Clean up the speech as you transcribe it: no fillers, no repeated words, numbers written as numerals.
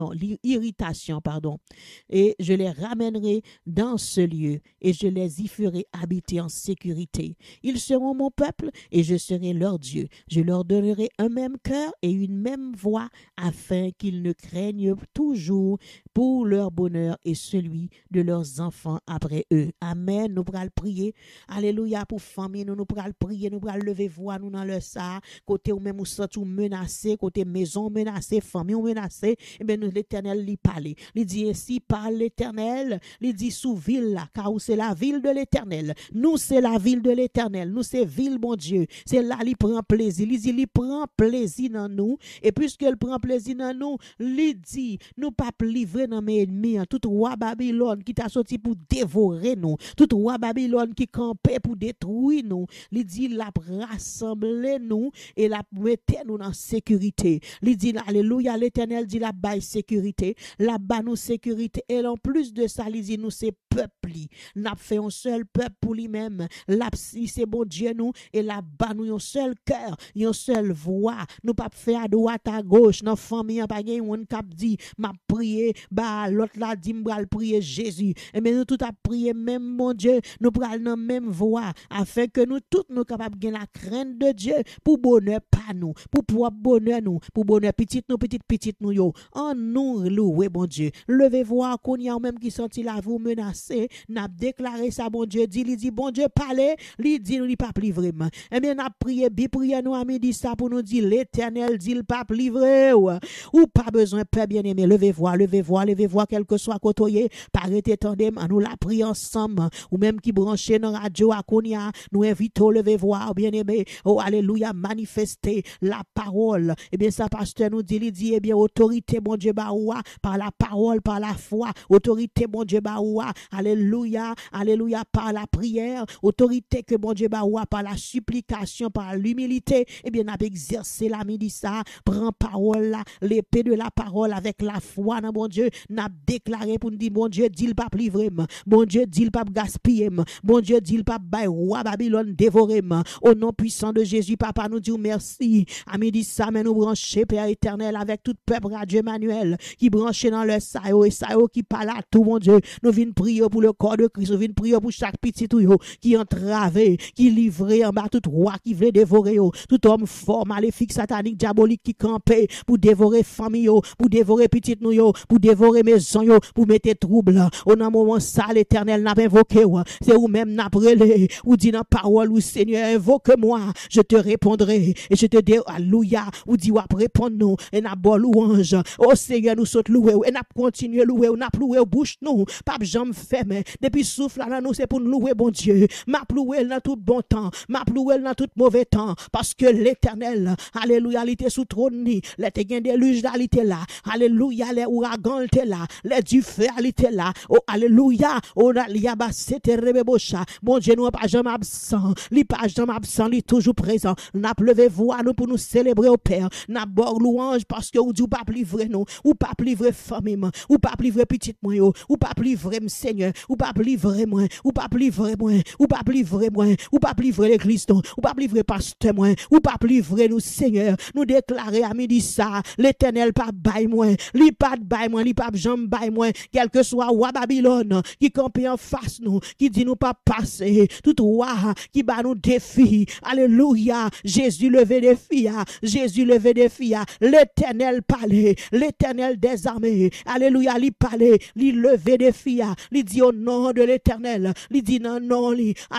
l'irritation, pardon, et je les ramènerai dans ce lieu et je les y ferai habiter en sécurité. Ils seront mon peuple et je serai leur Dieu. Je leur donnerai un même cœur et une même voix afin qu'ils ne craignent toujours pour leur bonheur et celui de leurs enfants après eux. Amen. Nous pourrons prier. Alléluia pour famille. Nous pourrons prier. Nous pourrons lever voix nous dans le ça. Côté ou même ou sent ou menacé. Côté maison menacée. Famille ou menacée. Eh bien, nous l'Éternel lui parle. Il dit ainsi par l'Éternel. Il dit sous ville là. Car c'est la ville de l'Éternel. Nous, c'est la ville de l'Éternel. Nous, c'est ville, mon Dieu. C'est là qu'il prend plaisir. Il dit, il prend plaisir dans nous. Et puisqu'il prend plaisir dans nous, il dit, nous pas livrer dans mes ennemis. Tout roi Babylone qui t'a sorti pour dévorer nous. Tout roi Babylone qui campait pour détruire nous. Il dit, il a rassemblé nous et l'a metté nous en sécurité. Il dit, alléluia, l'Éternel dit, la baille sécurité. La bas nous sécurité. Et en plus de ça, il dit, nous c'est peuple. N'a fait un seul peuple pour lui-même. Là, c'est bon Dieu nous. Et là-bas, nous un seul cœur, une seule voix. Nous pas faire à droite, à gauche. Nos familles, pas gagné, on cap dit, m'a prié, bah, l'autre là dit, m'bral prier Jésus. Et mais nous tout a prié même, mon Dieu, nous pral dans même voix, afin que nous tous nous capables de la crainte de Dieu, pour bonheur pas nous, pour pouvoir bonheur nous, pour bonheur petite nous yo. En nous louer, bon Dieu. Levez voix, qu'on y a même qui senti la vous menacer, n'a déclaré ça, bon Dieu, il dit, bon Dieu, parlez, il dit, nous, il pas vraiment. Eh bien, n'a prié, prié nous à midi ça pour nous dire, l'Éternel dit, le pape livré, ou pas besoin, Père bien-aimé, levez voix, quel que soit côté, parlez tandem, nous la prier ensemble, ou même qui branché dans radio à Konya, nous invitons, levez voix, bien-aimé, oh, alléluia, manifester la parole. Eh bien, ça, pasteur nous dit, il dit, eh bien, autorité, mon Dieu, baoua, par la parole, par la foi, autorité, mon Dieu, baoua, alléluia, alléluia, par la prière, autorité que mon Dieu, baoua, par la supplication, par l'humilité, eh bien, n'a exercé la midi ça, prend parole là, l'épée de la parole avec la foi dans mon Dieu, n'a déclaré pour nous dire, mon Dieu, dit le pape livré, mon Dieu, dit le pape gaspillé, mon Dieu, dit le pape bail roi Babylone dévoré, au nom puissant de Jésus, papa, nous dit merci, à midi ça, mais nous brancher, Père éternel, avec tout peuple Radio Emmanuel, qui branché dans le sayo, et sayo qui parle à tout, mon Dieu, nous venons prier pour le corps de Christ, nous venons prier pour chaque petit tout, qui entravé, qui livré en bas, tout roi qui veut dévorer, tout homme fort, maléfique, satanique, diabolique, qui campait, pour dévorer famille, pour dévorer petit nous, pour dévorer maison, pour mettre trouble, au moment ça, l'Éternel n'a pas invoqué, c'est ou même n'a brûlé, ou dit dans parole, ou Seigneur, invoque-moi, je te répondrai, et je te dis, alléluia, ou dit, ou après répondre nous, et n'a bon louange, oh Seigneur, nous saute louer, et n'a continué louer, n'a loué bouche nous, pas jambe fermée, depuis souffle là, nous, c'est pour nous louer, bon Dieu, m'a loué dans tout bon temps, m'a loué dans tout mauvais temps, parce que l'Éternel, alléluia, il était sous trône, les téguins déluge là, il était là, alléluia, les ouragans, il était là, les du feu, il était là, oh, alléluia, oh, liaba, c'était rebebocha, bon Dieu, nous, pas jamais absent, li pas jamais absent, li toujours présent, n'a levé voix, nous, pour nous célébrer au Père, n'a bord louange, parce que, ou dit, ou pas livrer nous, ou pas livrer famille, ou pas livrer petite moi, ou pas livrer Seigneur, ou pas livrer moi, ou pas livrer moi, ou pas livrer moi, ou pas livrer l'église, ou pas livrer pasteur moi, ou pas livrer nous, Seigneur, nous déclarer à midi ça, l'Éternel pas bail moi, li pas bail moi, li pas jambe bail moi, quel que soit roi Babylone, qui campe en face nous, qui dit nous pas passer, tout roi, qui bat nous défi, alléluia, Jésus levé des filles, Jésus levé des filles, l'Éternel parlait, l'Éternel des armées, alléluia, li parlait, li levé des filles, li dit au nom de l'Éternel, li dit non, non, li,